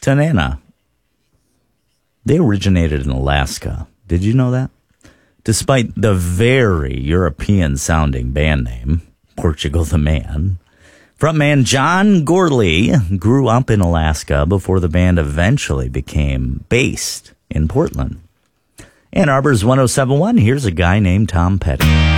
Tanana. They originated in Alaska. Did you know that? Despite the very European-sounding band name, Portugal the Man, frontman John Gorley grew up in Alaska before the band eventually became based in Portland. Ann Arbor's 107.1, here's a guy named Tom Petty.